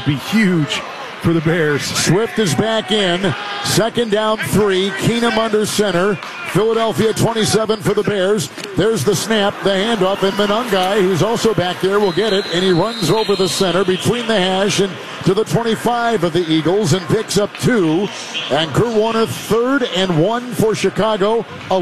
be huge for the Bears. Swift is back in. Second down 3. Keenum under center. Philadelphia 27 for the Bears. There's the snap, the handoff, and Monangai, who's also back there, will get it, and he runs over the center between the hash and to the 25 of the Eagles and picks up 2. And Kurt Warner, 3rd and 1 for Chicago.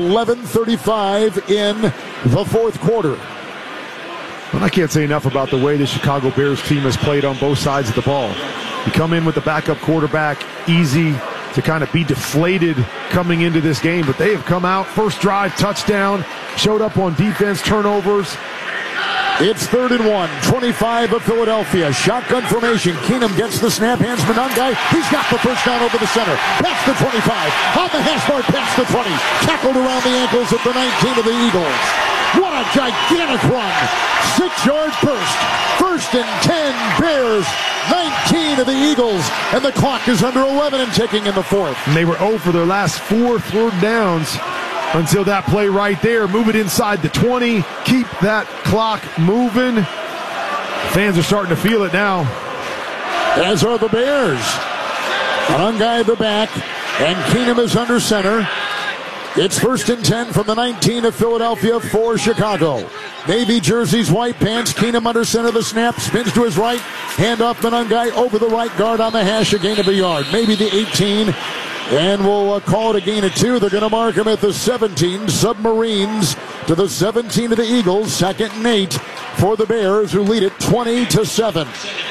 11:35 in the fourth quarter. Well, I can't say enough about the way the Chicago Bears team has played on both sides of the ball. You come in with the backup quarterback, easy to kind of be deflated coming into this game, but they have come out, first drive, touchdown, showed up on defense, turnovers. It's 3rd and 1, 25 of Philadelphia. Shotgun formation. Keenum gets the snap, hands Monangai. He's got the first down over the center. Past the 25. On the hash mark, past the 20. Tackled around the ankles at the 19 of the Eagles. What a gigantic run. 6-yard burst. 1st and 10, Bears. 19 of the Eagles. And the clock is under 11 and ticking in the fourth. And they were 0 for their last 4 third downs until that play right there. Move it inside the 20. Keep that clock moving. Fans are starting to feel it now. As are the Bears. Monangai at the back. And Keenum is under center. It's 1st and 10 from the 19 of Philadelphia for Chicago. Navy jerseys, white pants. Keenum under center, the snap, spins to his right. Handoff Monangai over the right guard on the hash, a gain of a yard. Maybe the 18. And we'll call it a gain of 2. They're going to mark him at the 17. Submarines to the 17 of the Eagles. 2nd and 8 for the Bears, who lead it 20-7.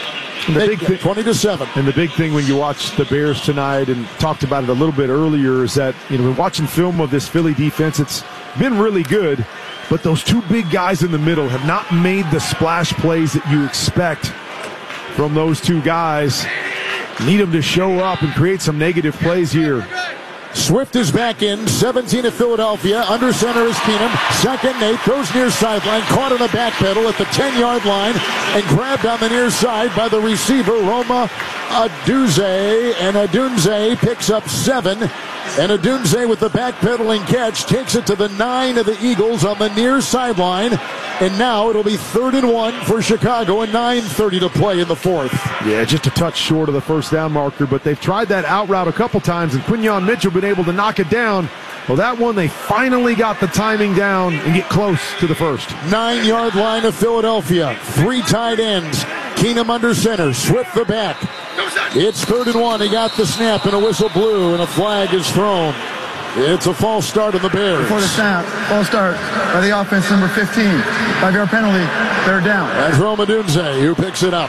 20-7. And the big thing when you watch the Bears tonight, and talked about it a little bit earlier, is that, when watching film of this Philly defense, it's been really good, but those 2 big guys in the middle have not made the splash plays that you expect from those 2 guys. Need them to show up and create some negative plays here. Swift is back in, 17 of Philadelphia. Under center is Keenum. 2nd and 8, throws near sideline, caught on the back pedal at the 10-yard line, and grabbed on the near side by the receiver, Roma Odunze. And Odunze picks up 7. And Odunze with the backpedaling catch takes it to the 9 of the Eagles on the near sideline. And now it'll be 3rd and 1 for Chicago and 9:30 to play in the fourth. Yeah, just a touch short of the first down marker, but they've tried that out route a couple times, and Quinyon Mitchell been able to knock it down. Well, that one, they finally got the timing down and get close to the first. 9-yard line of Philadelphia. 3 tight ends. Keenum under center. Swift the back. It's 3rd and 1. He got the snap, and a whistle blew, and a flag is thrown. It's a false start on the Bears. Before the snap, false start by the offense, number 15. 5-yard penalty. 3rd down. That's Roma Odunze who picks it up.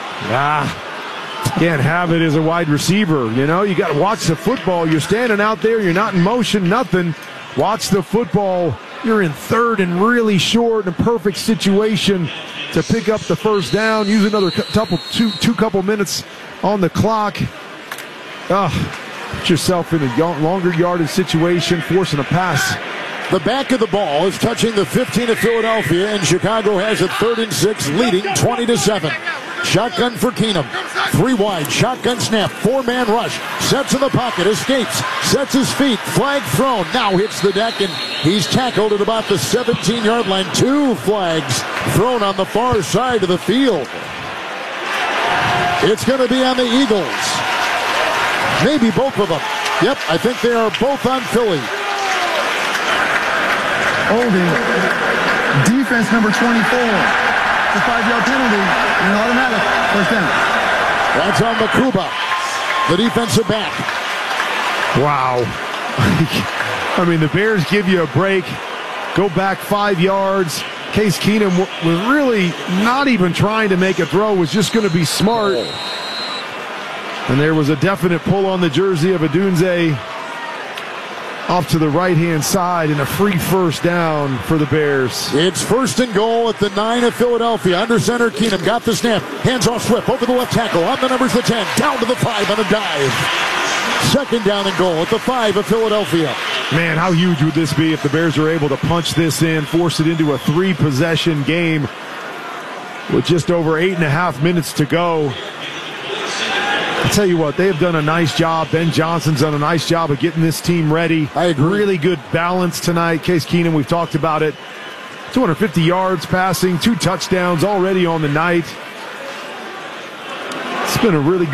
Can't have it as a wide receiver. You got to watch the football. You're standing out there. You're not in motion, nothing. Watch the football. You're in 3rd and really short in a perfect situation to pick up the first down. Use another couple minutes on the clock. Put yourself in a longer yardage situation, forcing a pass. The back of the ball is touching the 15 of Philadelphia, and Chicago has it 3rd and 6, leading 20-7. Shotgun for Keenum. 3 wide. Shotgun snap. 4-man rush. Sets in the pocket. Escapes. Sets his feet. Flag thrown. Now hits the deck, and he's tackled at about the 17-yard line. 2 flags thrown on the far side of the field. It's going to be on the Eagles. Maybe both of them. Yep, I think they are both on Philly. Holding. Defense number 24. It's a 5-yard penalty and an automatic first down. That's on Makuba, the defensive back. Wow. The Bears give you a break. Go back 5 yards. Case Keenum was really not even trying to make a throw, was just going to be smart. And there was a definite pull on the jersey of Odunze off to the right-hand side, and a free first down for the Bears. It's 1st and goal at the 9 of Philadelphia. Under center, Keenum got the snap. Hands off Swift over the left tackle. On the numbers, the 10. Down to the 5 on a dive. 2nd down and goal at the 5 of Philadelphia. Man, how huge would this be if the Bears are able to punch this in, force it into a 3-possession game with just over 8.5 minutes to go. I'll tell you what, they have done a nice job. Ben Johnson's done a nice job of getting this team ready. I agree. Really good balance tonight. Case Keenum, we've talked about it. 250 yards passing, 2 touchdowns already on the night. It's been a really good